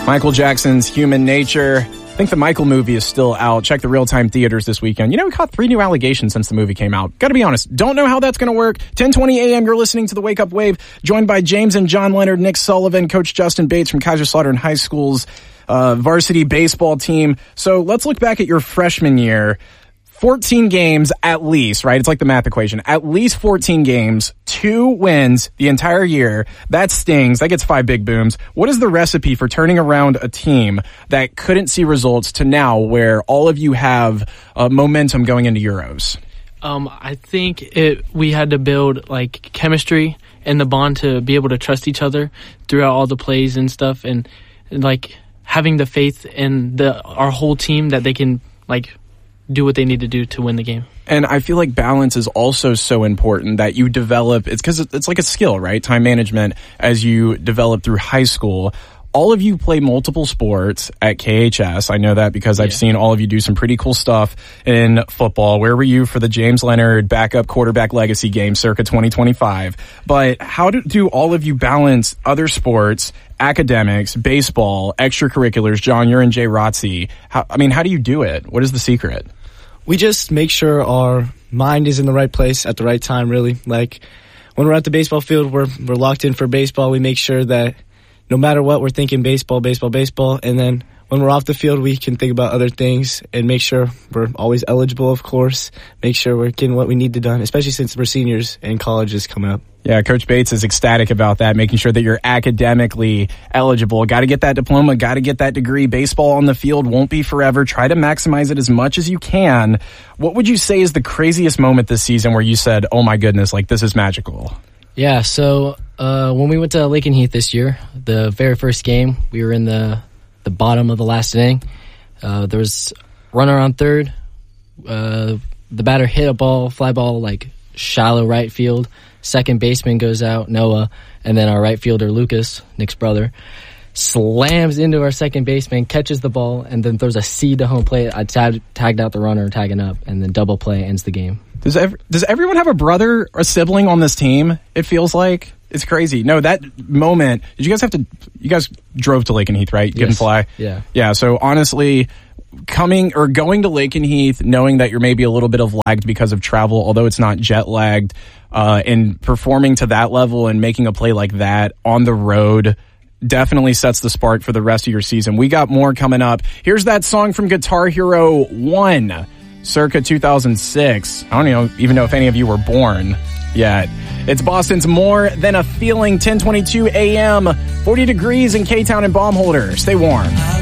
Michael Jackson's Human Nature. I think the Michael movie is still out. Check the real-time theaters this weekend. We caught 3 new allegations since the movie came out. Gotta be honest, don't know how that's gonna work. 10:20 a.m., you're listening to the Wake Up Wave, joined by James and John Leonard, Nick Sullivan, Coach Justin Bates from Kaiserslautern High School's varsity baseball team. So let's look back at your freshman year. 14 games at least, right? It's like the math equation. At least 14 games, 2 wins the entire year. That stings. That gets 5 big booms. What is the recipe for turning around a team that couldn't see results to now where all of you have momentum going into Euros? I think we had to build like chemistry and the bond to be able to trust each other throughout all the plays and stuff, and like having the faith in our whole team that they can like do what they need to do to win the game. And I feel like balance is also so important that you develop. It's because it's like a skill, right? Time management as you develop through high school. All of you play multiple sports at KHS. I know that because I've seen all of you do some pretty cool stuff in football. Where were you for the James Leonard backup quarterback legacy game circa 2025? But how do all of you balance other sports, academics, baseball, extracurriculars? John, you're in JROTC. How do you do it? What is the secret? We just make sure our mind is in the right place at the right time, really. Like, when we're at the baseball field, we're locked in for baseball. We make sure that no matter what, we're thinking baseball, baseball, baseball. And then when we're off the field, we can think about other things and make sure we're always eligible, of course. Make sure we're getting what we need to done, especially since we're seniors and college is coming up. Yeah, Coach Bates is ecstatic about that, making sure that you're academically eligible. Got to get that diploma, got to get that degree. Baseball on the field won't be forever. Try to maximize it as much as you can. What would you say is the craziest moment this season where you said, oh my goodness, like this is magical? Yeah, so when we went to Lakenheath this year, the very first game, we were in the bottom of the last inning. There was runner on third. The batter hit a fly ball, like shallow right field. Second baseman goes out, Noah, and then our right fielder, Lucas, Nick's brother, slams into our second baseman, catches the ball, and then throws a seed to home plate. I tagged out the runner, tagging up, and then double play ends the game. Does everyone have a brother or sibling on this team? It feels like it's crazy. No, that moment. You guys drove to Lakenheath, right? Get and fly. Yeah. So honestly, going to Lakenheath, knowing that you're maybe a little bit of lagged because of travel, although it's not jet lagged, and performing to that level and making a play like that on the road definitely sets the spark for the rest of your season. We got more coming up. Here's that song from Guitar Hero 1. Circa 2006. I don't even know if any of you were born yet. It's Boston's More Than a Feeling, 10:22 a.m., 40 degrees in K-Town and Baumholder. Stay warm.